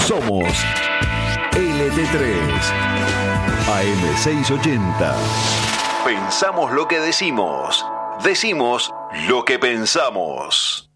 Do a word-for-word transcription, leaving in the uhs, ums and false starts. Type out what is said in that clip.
Somos L T tres, A M seiscientos ochenta. Pensamos lo que decimos. Decimos lo que pensamos.